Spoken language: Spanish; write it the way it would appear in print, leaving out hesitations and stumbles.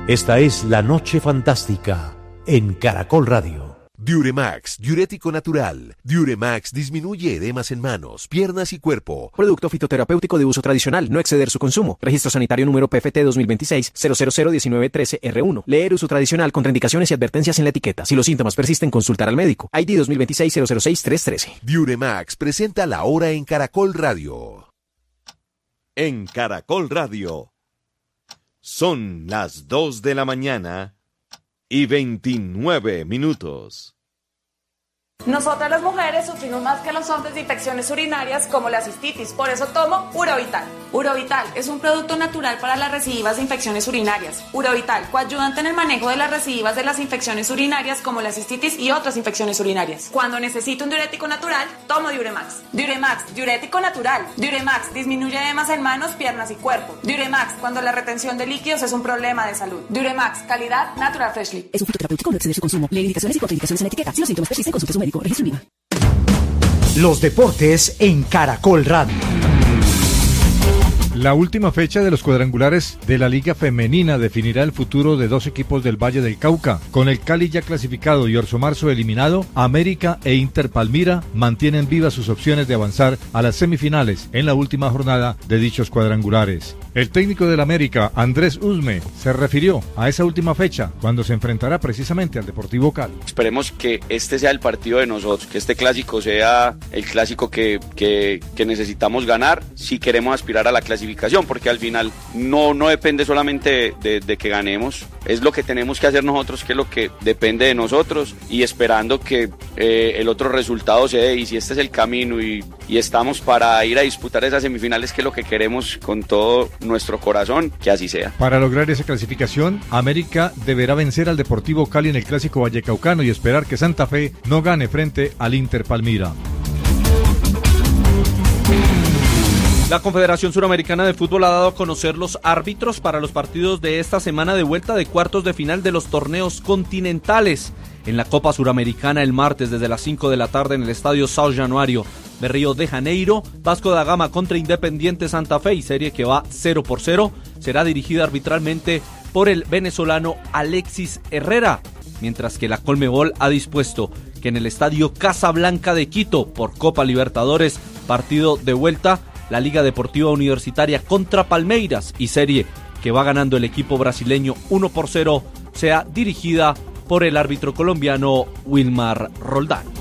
Esta es La Noche Fantástica en Caracol Radio. Diuremax, diurético natural. Diuremax disminuye edemas en manos, piernas y cuerpo. Producto fitoterapéutico de uso tradicional, no exceder su consumo. Registro sanitario número PFT 2026-0001913R1. Leer uso tradicional, contraindicaciones y advertencias en la etiqueta. Si los síntomas persisten, consultar al médico. ID 2026-006313. Diuremax presenta La Hora en Caracol Radio. En Caracol Radio. Son las 2 de la mañana y 29 minutos. Nosotras las mujeres sufrimos más que los hombres de infecciones urinarias como la cistitis, por eso tomo Urovital. Urovital es un producto natural para las recidivas de infecciones urinarias. Urovital, coayudante en el manejo de las recidivas de las infecciones urinarias como la cistitis y otras infecciones urinarias. Cuando necesito un diurético natural, tomo Diuremax. Diuremax, diurético natural. Diuremax disminuye edemas en manos, piernas y cuerpo. Diuremax, cuando la retención de líquidos es un problema de salud. Diuremax, calidad Natural Freshly. Es un fitoterapéutico, no exceder su consumo. Lee indicaciones y contraindicaciones en la etiqueta. Si los síntomas persisten, consulte a su médico. Registro IVA. Los deportes en Caracol Radio. La última fecha de los cuadrangulares de la Liga Femenina definirá el futuro de dos equipos del Valle del Cauca. Con el Cali ya clasificado y Orso Marzo eliminado, América e Inter Palmira mantienen vivas sus opciones de avanzar a las semifinales en la última jornada de dichos cuadrangulares. El técnico del América, Andrés Usme, se refirió a esa última fecha cuando se enfrentará precisamente al Deportivo Cali. Esperemos que este sea el partido de nosotros, que este clásico sea el clásico que necesitamos ganar si queremos aspirar a la clasificación, porque al final no depende solamente de que ganemos, es lo que tenemos que hacer nosotros, que es lo que depende de nosotros, y esperando que el otro resultado se dé, y si este es el camino y estamos para ir a disputar esas semifinales, que es lo que queremos con todo nuestro corazón, que así sea. Para lograr esa clasificación, América deberá vencer al Deportivo Cali en el clásico vallecaucano y esperar que Santa Fe no gane frente al Inter Palmira. La Confederación Suramericana de Fútbol ha dado a conocer los árbitros para los partidos de esta semana de vuelta de cuartos de final de los torneos continentales. En la Copa Suramericana el martes desde las 5 de la tarde en el Estadio São Januário de Río de Janeiro, Vasco da Gama contra Independiente Santa Fe, y serie que va 0-0, será dirigida arbitralmente por el venezolano Alexis Herrera, mientras que la Conmebol ha dispuesto que en el Estadio Casablanca de Quito, por Copa Libertadores, partido de vuelta, la Liga Deportiva Universitaria contra Palmeiras, y serie que va ganando el equipo brasileño 1-0, sea dirigida por el árbitro colombiano Wilmar Roldán.